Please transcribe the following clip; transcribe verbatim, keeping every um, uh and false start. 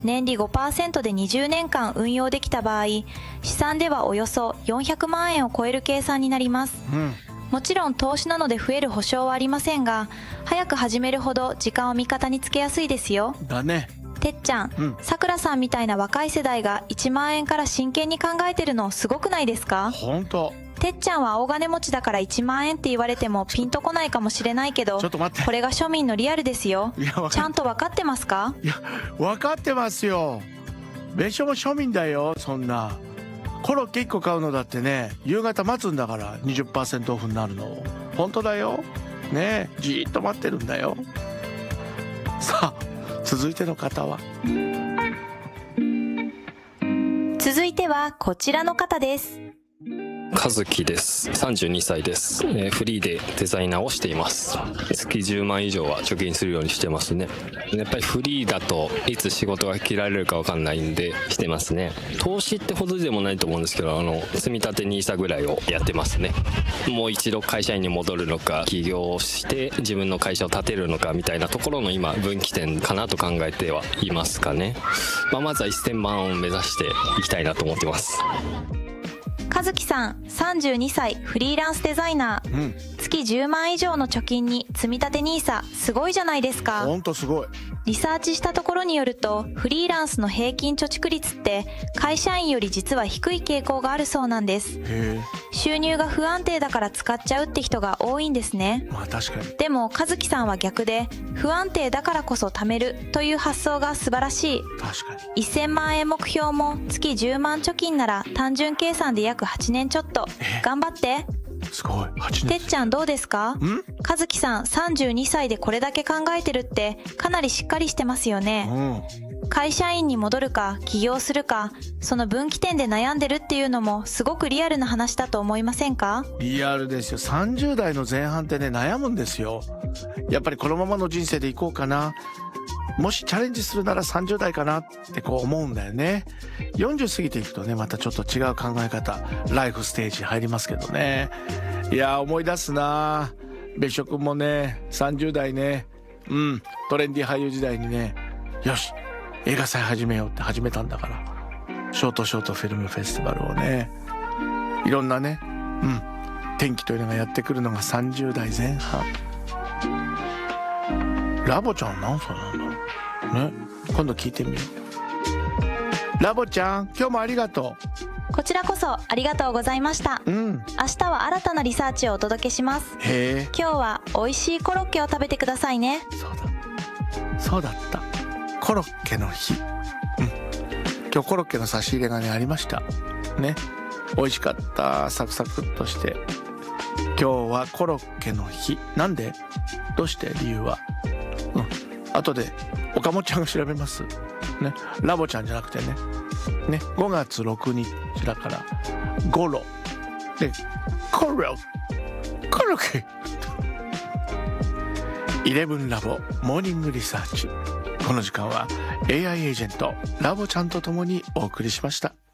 年利 ごパーセント でにじゅうねんかん運用できた場合、試算ではおよそよんひゃくまんえんを超える計算になります。うん、もちろん投資なので増える保証はありませんが、早く始めるほど時間を味方につけやすいですよ。 だね。 てっちゃん、さくらさんみたいな若い世代がいちまんえんから真剣に考えてるのすごくないですか？ ほんと。 てっちゃんは大金持ちだからいちまんえんって言われてもピンとこないかもしれないけど、 ちょっと待って、 これが庶民のリアルですよ。ちゃんと分かってますか？ いや、分かってますよ。別所も庶民だよ。そんなコロッケいっこ買うのだってね、夕方待つんだから にじゅっパーセント オフになるの。本当だよね。じーっと待ってるんだよ。さあ、続いての方は。 続いてはこちらの方です。 和樹です。さんじゅうにさいです。えー、フリーでデザイナーをしています。月じゅうまん以上は貯金するようにしてますね。やっぱりフリーだといつ仕事が切られるか分かんないんでしてますね。投資ってほどでもないと思うんですけど、あの積み立てニーサぐらいをやってますね。もう一度会社員に戻るのか、起業して自分の会社を立てるのかみたいなところの今分岐点かなと考えてはいますかね。まあ、まずはせんまんを目指していきたいなと思ってます。 和樹さん、さんじゅうにさい、フリーランスデザイナー、うん、月じゅうまん以上の貯金に積み立てニーサ、すごいじゃないですか。 ほんとすごい。 リサーチしたところによると、フリーランスの平均貯蓄率って会社員より実は低い傾向があるそうなんです。 へー。 収入が不安定だから使っちゃうって人が多いんですね。 まあ確かに。 でも和樹さんは逆で、不安定だからこそ貯めるという発想が素晴らしい。 確かに。 せんまんえん目標も月じゅうまん貯金なら単純計算で約はちねんちょっと。頑張って。 すごい。はちねん。 てっちゃんどうですか？和樹さんさんじゅうにさいでこれだけ考えてるってかなりしっかりしてますよね。うん、会社員に戻るか起業するか、その分岐点で悩んでるっていうのもすごくリアルな話だと思いませんか？ リアルですよ。さんじゅう代の前半ってね、悩むんですよ。やっぱりこのままの人生でいこうかな、もしチャレンジするならさんじゅう代かなってこう思うんだよね。よんじゅう過ぎていくとね、またちょっと違う考え方、ライフステージ入りますけどね。いや思い出すな。別所君もね、さんじゅう代ね、うん、トレンディ俳優時代にね、よし映画祭始めようって始めたんだから、ショートショートフィルムフェスティバルをね、いろんなね、うん、転機というのがやってくるのがさんじゅう代前半。ラボちゃん何歳なんだろうね。今度聞いてみよう。ラボちゃん、今日もありがとう。こちらこそありがとうございました。うん、明日は新たなリサーチをお届けします。 へえ。 今日は美味しいコロッケを食べてくださいね。 そうだそうだった、コロッケの日。うん、今日コロッケの差し入れがねありましたね。美味しかった。サクサクっとして。今日はコロッケの日。なんで？どうして？理由は？うん、後で岡本ちゃんが調べますね。ラボちゃんじゃなくてね。ね、ごがつろくにちだからゴロでコロコロッケ。イレブンラボモーニングリサーチ。この時間は エーアイ エージェントラボちゃんとともにお送りしました。